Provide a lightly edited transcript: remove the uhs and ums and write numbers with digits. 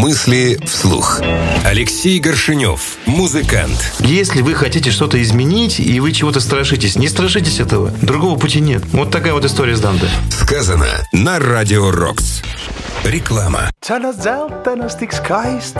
Мысли вслух. Алексей Горшенев, музыкант. Если вы хотите что-то изменить, и вы чего-то страшитесь, не страшитесь этого. Другого пути нет. Вот такая вот история с Данте. Сказано на Радио Рокс. Реклама. Sa oled vältanud üks kaist